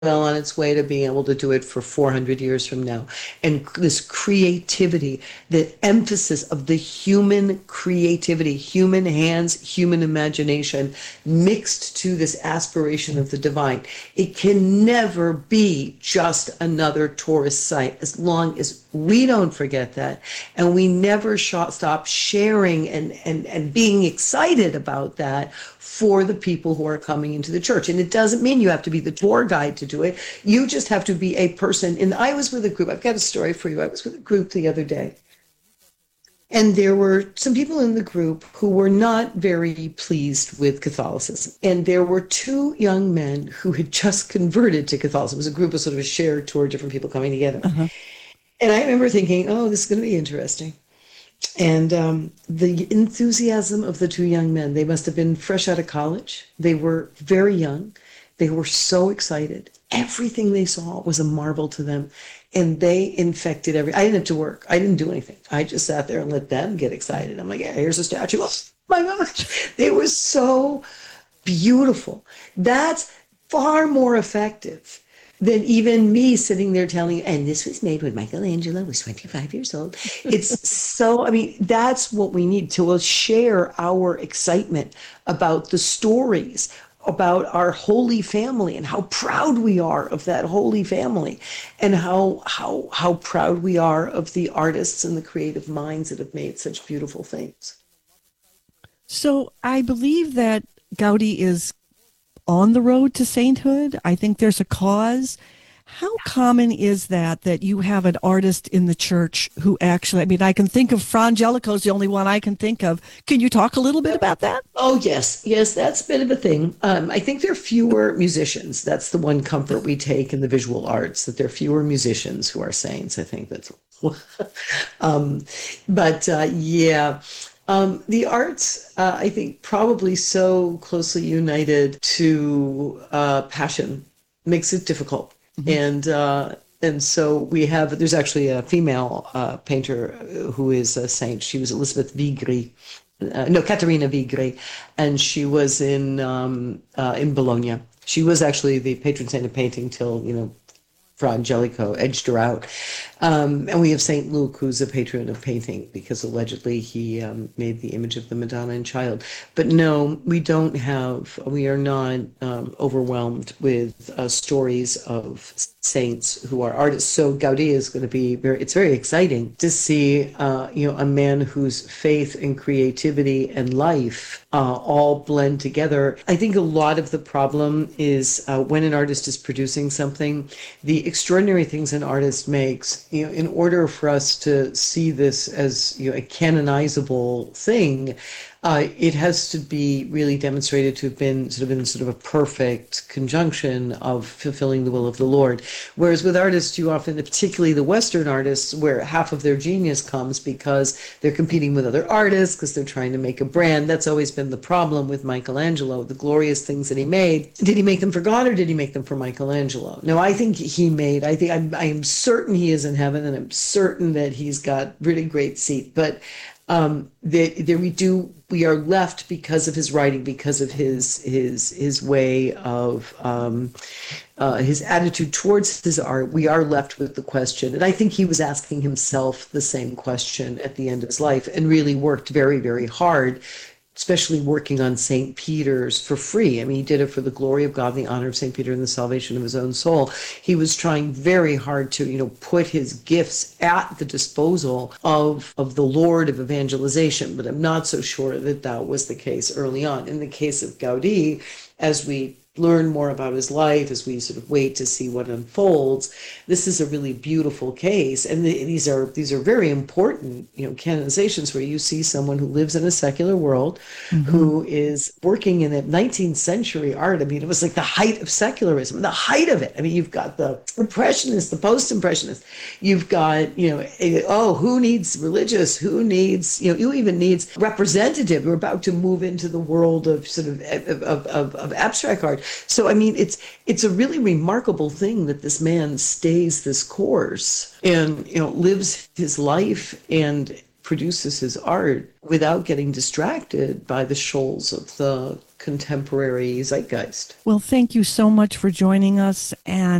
well on its way to being able to do it for 400 years from now. And this creativity, the emphasis of the human creativity, human hands, human imagination, mixed to this aspiration of the divine. It can never be just another tourist site as long as we don't forget that. And we never stop sharing and being excited about that for the people who are coming into the church. And it doesn't mean you have to be the tour guide to do it. You just have to be a person. And I was with a group, I've got a story for you. I was with a group the other day, and there were some people in the group who were not very pleased with Catholicism. And there were two young men who had just converted to Catholicism. It was a group of sort of a shared tour, different people coming together. Uh-huh. And I remember thinking, oh, this is going to be interesting. And the enthusiasm of the two young men, they must have been fresh out of college. They were very young. They were so excited. Everything they saw was a marvel to them. And they infected I didn't have to work. I didn't do anything. I just sat there and let them get excited. I'm like, yeah, here's a statue. Oh my gosh. They were so beautiful. That's far more effective than even me sitting there telling you, and this was made when Michelangelo was 25 years old. It's so, I mean, that's what we need to share our excitement about the stories, about our Holy Family and how proud we are of that Holy Family, and how proud we are of the artists and the creative minds that have made such beautiful things. So I believe that Gaudi is on the road to sainthood. I think there's a cause. How common is that you have an artist in the church who actually, I mean, I can think of Fra Angelico is the only one I can think of. Can you talk a little bit about that? Oh, yes. Yes, that's a bit of a thing. I think there are fewer musicians. That's the one comfort we take in the visual arts, that there are fewer musicians who are saints. I think that's, um, but yeah. The arts, I think, probably so closely united to passion makes it difficult. And so there's actually a female painter who is a saint. She was Elizabeth Vigri, no, Caterina Vigri, and she was in Bologna. She was actually the patron saint of painting till, Fra Angelico edged her out. And we have St. Luke, who's a patron of painting, because allegedly he made the image of the Madonna and Child. But no, we are not overwhelmed with stories of saints who are artists. So Gaudi is going to be it's very exciting to see, a man whose faith and creativity and life all blend together. I think a lot of the problem is when an artist is producing something, the extraordinary things an artist makes, in order for us to see this as a canonizable thing, it has to be really demonstrated to have been in sort of a perfect conjunction of fulfilling the will of the Lord. Whereas with artists, you often, particularly the Western artists, where half of their genius comes because they're competing with other artists, because they're trying to make a brand. That's always been the problem with Michelangelo. The glorious things that he made, did he make them for God or did he make them for Michelangelo? No, I think I am certain he is in heaven, and I'm certain that he's got really great seat. But we are left, because of his writing, because of his way of his attitude towards his art, we are left with the question. And I think he was asking himself the same question at the end of his life, and really worked very, very hard, especially working on St. Peter's for free. I mean, he did it for the glory of God, the honor of St. Peter, and the salvation of his own soul. He was trying very hard to, put his gifts at the disposal of the Lord of evangelization. But I'm not so sure that was the case early on. In the case of Gaudi, as we learn more about his life, as we sort of wait to see what unfolds, this is a really beautiful case. And these are very important, canonizations, where you see someone who lives in a secular world, who is working in a 19th century art. I mean, it was like the height of secularism, the height of it. I mean, you've got the Impressionists, the Post-Impressionists. You've got, who needs religious? Who needs, who even needs representative? We're about to move into the world of sort of abstract art. So, I mean, it's a really remarkable thing that this man stays this course and, lives his life and produces his art without getting distracted by the shoals of the contemporary zeitgeist. Well, thank you so much for joining us. And